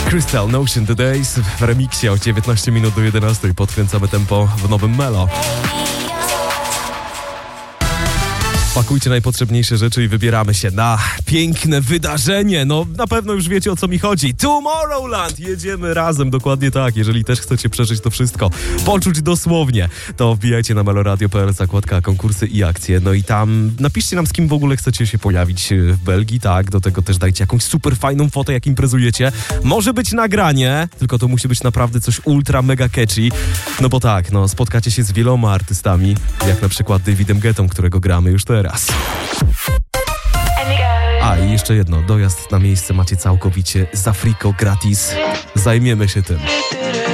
Crystal Notion The Days w remiksie o 19 minut do 11. Podkręcamy tempo w nowym Melo. Pakujcie najpotrzebniejsze rzeczy i wybieramy się na piękne wydarzenie. No, na pewno już wiecie, o co mi chodzi. Tomorrowland! Jedziemy razem, dokładnie tak. Jeżeli też chcecie przeżyć to wszystko, poczuć dosłownie, to wbijajcie na meloradio.pl, zakładka konkursy i akcje. No i tam napiszcie nam, z kim w ogóle chcecie się pojawić w Belgii, tak? Do tego też dajcie jakąś super fajną fotę, jak imprezujecie. Może być nagranie, tylko to musi być naprawdę coś ultra mega catchy. No bo tak, no spotkacie się z wieloma artystami, jak na przykład Davidem Guettą, którego gramy już teraz. A i jeszcze jedno, dojazd na miejsce macie całkowicie za friko gratis. Zajmiemy się tym.